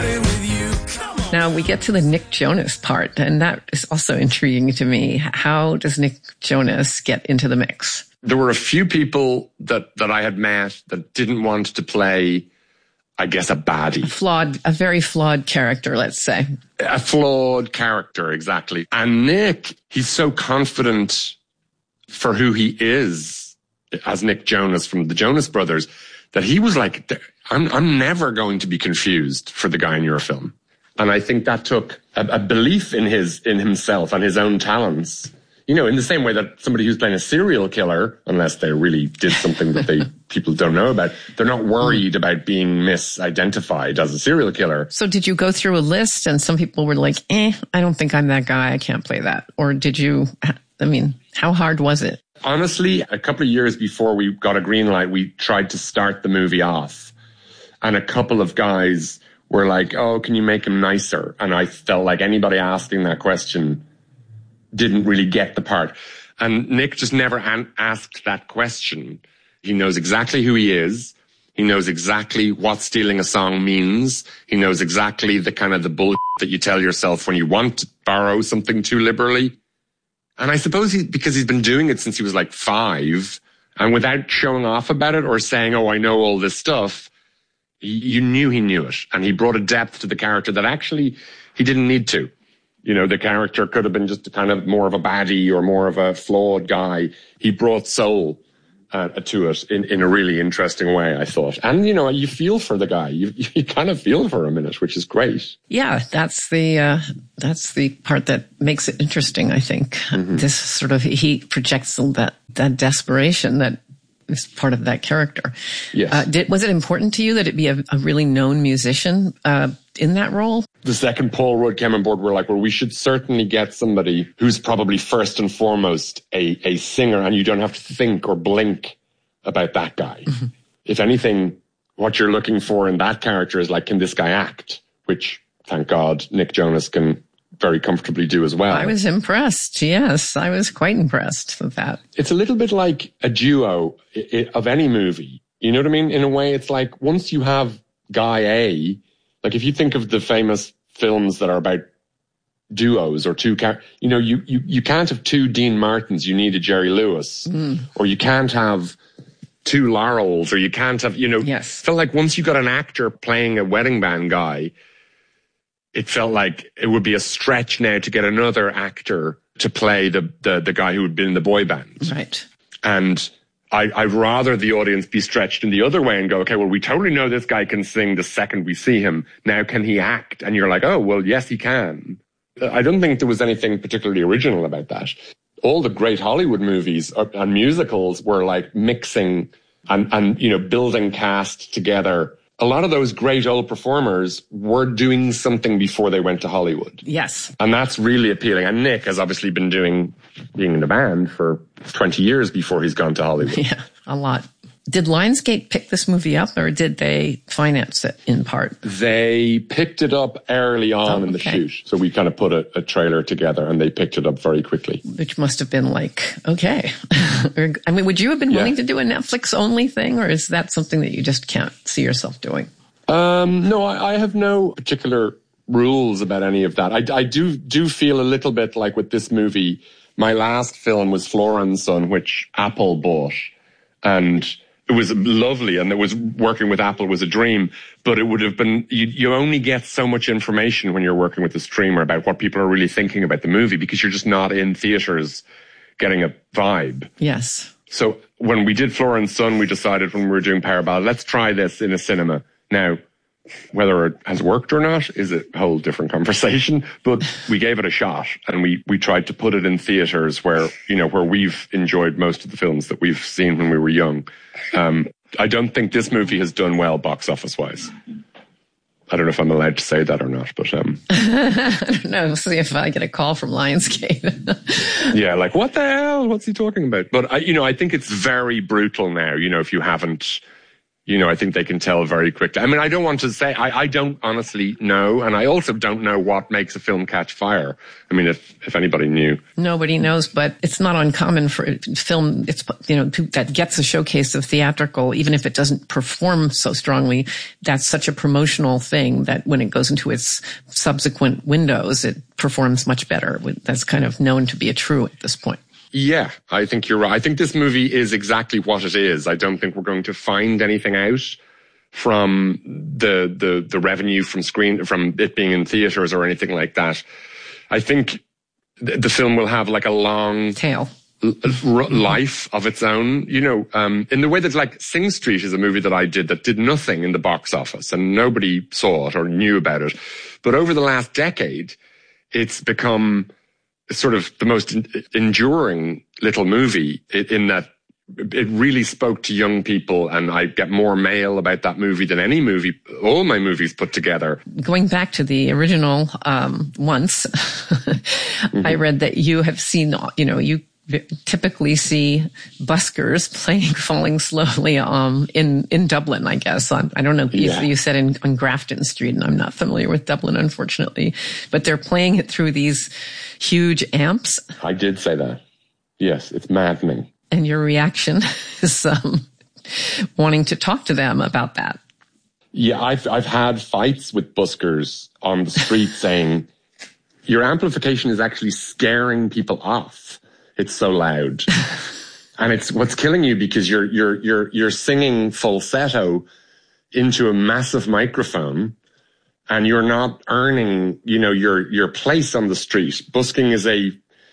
party with you. Come on. Now we get to the Nick Jonas part, and that is also intriguing to me. How does Nick Jonas get into the mix? There were a few people that I had met that didn't want to play, I guess, a baddie. A very flawed character, let's say. A flawed character, exactly. And Nick, he's so confident for who he is as Nick Jonas from the Jonas Brothers that he was like, I'm never going to be confused for the guy in your film. And I think that took a belief in himself and his own talents. You know, in the same way that somebody who's playing a serial killer, unless they really did something that people don't know about, they're not worried about being misidentified as a serial killer. So did you go through a list and some people were like, I don't think I'm that guy. I can't play that. Or did you, how hard was it? Honestly, a couple of years before we got a green light, we tried to start the movie off. And a couple of guys were like, oh, can you make him nicer? And I felt like anybody asking that question didn't really get the part. And Nick just never asked that question. He knows exactly who he is. He knows exactly what stealing a song means. He knows exactly the kind of the bullshit that you tell yourself when you want to borrow something too liberally. And I suppose because he's been doing it since he was like 5, and without showing off about it or saying, oh, I know all this stuff, you knew he knew it. And he brought a depth to the character that actually he didn't need to. You know, the character could have been just a kind of more of a baddie or more of a flawed guy. He brought soul to it in a really interesting way, I thought. And, you know, you feel for the guy. You kind of feel for him in it, which is great. Yeah, that's the part that makes it interesting, I think. Mm-hmm. This sort of, he projects that desperation that is part of that character. Yes. Was it important to you that it be a really known musician in that role? The second Paul Rudd came on board, we're like, well, we should certainly get somebody who's probably first and foremost a singer, and you don't have to think or blink about that guy. Mm-hmm. If anything, what you're looking for in that character is like, can this guy act? Which, thank God, Nick Jonas can very comfortably do as well. I was impressed. Yes, I was quite impressed with that. It's a little bit like a duo of any movie. You know what I mean? In a way, it's like once you have guy A, like if you think of the famous films that are about duos or two characters, you know, you can't have two Dean Martins. You need a Jerry Lewis. Or you can't have two Laurels, or you can't have, you know. Yes. Felt like once you got an actor playing a wedding band guy, it felt like it would be a stretch now to get another actor to play the guy who had been in the boy band. Right. And I'd rather the audience be stretched in the other way and go, okay, well, we totally know this guy can sing the second we see him. Now, can he act? And you're like, oh, well, yes, he can. I don't think there was anything particularly original about that. All the great Hollywood movies and musicals were like mixing and you know, building cast together. A lot of those great old performers were doing something before they went to Hollywood. Yes. And that's really appealing. And Nick has obviously been being in the band for 20 years before he's gone to Hollywood. Yeah, a lot. Did Lionsgate pick this movie up, or did they finance it in part? They picked it up early on in the shoot. So we kind of put a trailer together and they picked it up very quickly. Which must have been like, okay. I mean, would you have been willing to do a Netflix only thing, or is that something that you just can't see yourself doing? No, I have no particular rules about any of that. I do feel a little bit like with this movie, my last film was Flora and Son, which Apple bought. And it was lovely, and it was working with Apple was a dream, but it would have been, you only get so much information when you're working with a streamer about what people are really thinking about the movie, because you're just not in theaters getting a vibe. Yes. So when we did Flora and Son, we decided when we were doing Power Ballad, let's try this in a cinema. Now, whether it has worked or not is a whole different conversation, but we gave it a shot, and we tried to put it in theaters where, you know, where we've enjoyed most of the films that we've seen when we were young. I don't think this movie has done well box office wise. I don't know if I'm allowed to say that or not, but I don't know. We'll see if I get a call from Lionsgate. Yeah, like, what the hell? What's he talking about? But I think it's very brutal now. You know, if you haven't I think they can tell very quickly. I mean, I don't want to say, I don't honestly know. And I also don't know what makes a film catch fire. I mean, if anybody knew. Nobody knows, but it's not uncommon for film, that gets a showcase of theatrical, even if it doesn't perform so strongly, that's such a promotional thing that when it goes into its subsequent windows, it performs much better. That's kind of known to be true at this point. Yeah, I think you're right. I think this movie is exactly what it is. I don't think we're going to find anything out from the revenue from it being in theaters or anything like that. I think the film will have like a long tail life of its own, in the way that like Sing Street is a movie that I did that did nothing in the box office and nobody saw it or knew about it. But over the last decade, it's become sort of the most enduring little movie in that it really spoke to young people, and I get more mail about that movie than any movie, all my movies put together. Going back to the original once, I read that you have seen, you typically see buskers playing Falling Slowly in Dublin, I guess. I don't know. Yeah. You said on Grafton Street, and I'm not familiar with Dublin, unfortunately. But they're playing it through these huge amps. I did say that. Yes, it's maddening. And your reaction is wanting to talk to them about that. Yeah, I've had fights with buskers on the street saying, your amplification is actually scaring people off. It's so loud. And it's what's killing you because you're singing falsetto into a massive microphone and you're not earning, your place on the street. Busking is a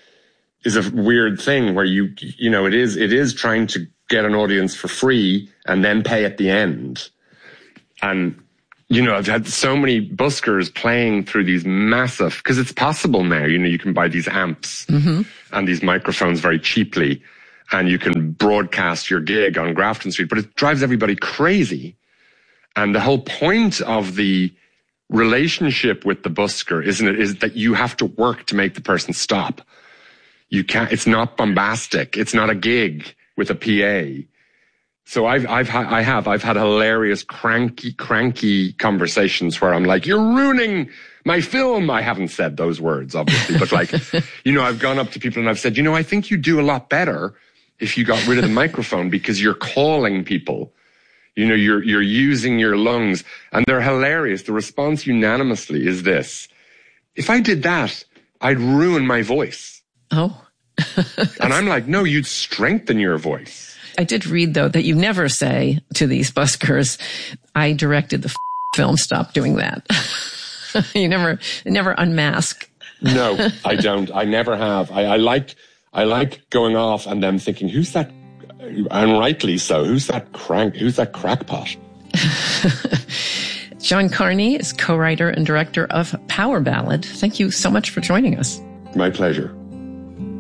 weird thing where it is trying to get an audience for free and then pay at the end. And I've had so many buskers playing through these massive, because it's possible now, you can buy these amps and these microphones very cheaply, and you can broadcast your gig on Grafton Street, but it drives everybody crazy. And the whole point of the relationship with the busker, is that you have to work to make the person stop. You can't, it's not bombastic. It's not a gig with a PA. So I've had hilarious cranky conversations where I'm like, you're ruining my film. I haven't said those words, obviously, but like, I've gone up to people and I've said, I think you do a lot better if you got rid of the microphone because you're calling people, you're using your lungs, and they're hilarious. The response unanimously is this: if I did that, I'd ruin my voice. Oh. And I'm like, no, you'd strengthen your voice. I did read, though, that you never say to these buskers, I directed the film, stop doing that. You never unmask. No, I don't. I never have. I like going off and them thinking, who's that? And rightly so. Who's that crackpot? John Carney is co-writer and director of Power Ballad. Thank you so much for joining us. My pleasure.